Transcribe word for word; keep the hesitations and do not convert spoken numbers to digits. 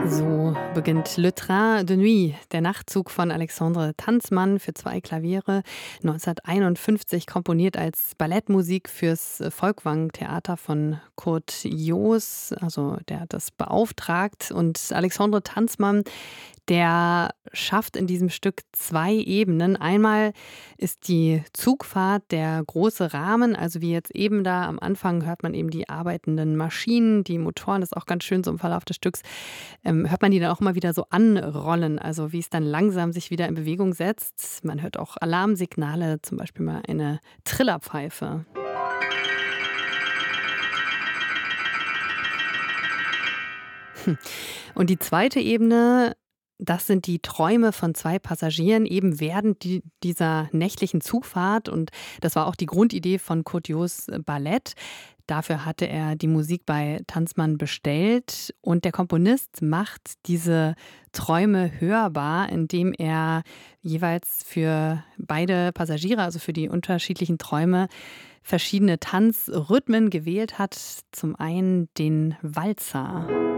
So beginnt Le Train de Nuit, der Nachtzug von Alexandre Tanzmann für zwei Klaviere, neunzehnhunderteinundfünfzig komponiert als Ballettmusik fürs Folkwang-Theater von Kurt Joos, also der hat das beauftragt. Und Alexandre Tanzmann, der schafft in diesem Stück zwei Ebenen. Einmal ist die Zugfahrt der große Rahmen, also wie jetzt eben da am Anfang hört man eben die arbeitenden Maschinen, die Motoren, das ist auch ganz schön so im Verlauf des Stücks, ähm, hört man die dann auch immer wieder so anrollen, also wie es dann langsam sich wieder in Bewegung setzt. Man hört auch Alarmsignale, zum Beispiel mal eine Trillerpfeife. Und die zweite Ebene, das sind die Träume von zwei Passagieren, eben während die, dieser nächtlichen Zugfahrt. Und das war auch die Grundidee von Kurt Joos Ballett. Dafür hatte er die Musik bei Tanzmann bestellt. Und der Komponist macht diese Träume hörbar, indem er jeweils für beide Passagiere, also für die unterschiedlichen Träume, verschiedene Tanzrhythmen gewählt hat. Zum einen den Walzer.